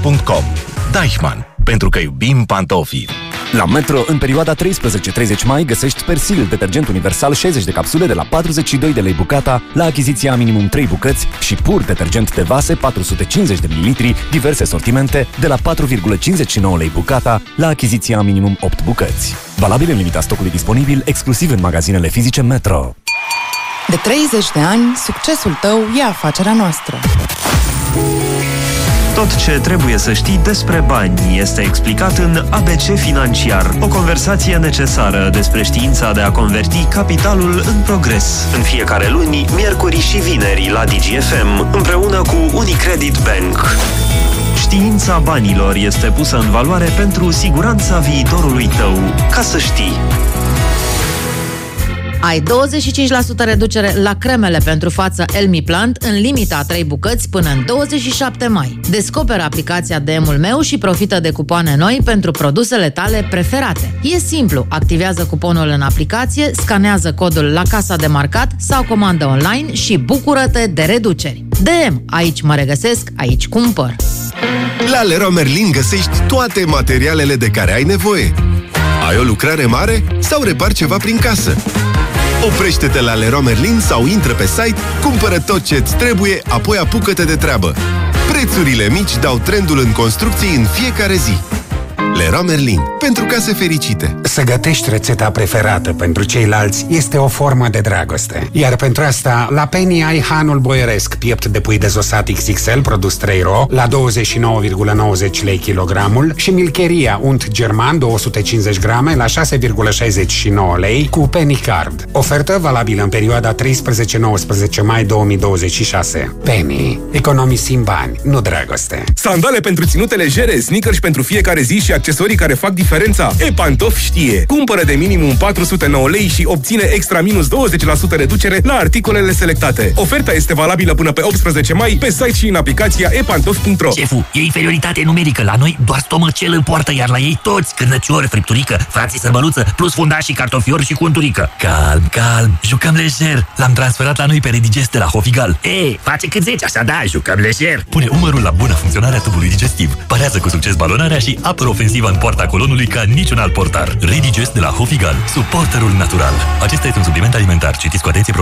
Deichmann.com. Deichmann, pentru că iubim pantofii. La Metro, în perioada 13-30 mai, găsești Persil, detergent universal 60 de capsule de la 42 de lei bucata, la achiziția minimum 3 bucăți, și Pur, detergent de vase 450 de ml, diverse sortimente, de la 4,59 lei bucata, la achiziția minimum 8 bucăți. Valabil în limita stocului disponibil, exclusiv în magazinele fizice Metro. De 30 de ani, succesul tău e afacerea noastră. Tot ce trebuie să știi despre bani este explicat în ABC Financiar, o conversație necesară despre știința de a converti capitalul în progres. În fiecare luni, miercuri și vineri la DGFM, împreună cu Unicredit Bank. Știința banilor este pusă în valoare pentru siguranța viitorului tău. Ca să știi. Ai 25% reducere la cremele pentru față Elmiplant în limita a 3 bucăți până în 27 mai. Descoperă aplicația DM-ul meu și profită de cupoane noi pentru produsele tale preferate. E simplu, activează cuponul în aplicație, scanează codul la casa de marcat sau comandă online și bucură-te de reduceri. DM, aici mă regăsesc, aici cumpăr. La Leroy Merlin găsești toate materialele de care ai nevoie. Ai o lucrare mare sau repari ceva prin casă? Oprește-te la Leroy Merlin sau intră pe site, cumpără tot ce-ți trebuie, apoi apucă-te de treabă. Prețurile mici dau trendul în construcții în fiecare zi. Leroy Merlin, pentru case fericite. Să gătești rețeta preferată pentru ceilalți este o formă de dragoste. Iar pentru asta, la Penny ai hanul boieresc, piept de pui dezosat XXL, produs 3 ro, la 29,90 lei kilogramul, și milcheria unt german 250 grame la 6,69 lei cu Penny Card. Ofertă valabilă în perioada 13-19 mai 2026. Penny. Economisim bani, nu dragoste. Sandale pentru ținute legere, sneakers pentru fiecare zi și accesorii care fac diferența. E-Pantof știe. Cumpără de minimum 409 lei și obține extra minus 20% reducere la articolele selectate. Oferta este valabilă până pe 18 mai pe site și în aplicația epantof.ro. Șefu, e inferioritate numerică. La noi doar stomacel în poartă, iar la ei toți cârnăciori, fripturică, frații sărbăluță, plus fundași și cartofiori și cunturică. Calm, calm, jucăm lejer. L-am transferat la noi pe Redigest de la Hofigal. Face cât 10, așa da, jucăm lejer. Pune umărul la bună funcționare a tubului digestiv. Parează cu succes balonarea și apără ofensiva în poarta colonului ca niciun alt portar. Redigest de la Hofigal, suporterul natural. Acesta este un supliment alimentar. Citiți cu atenție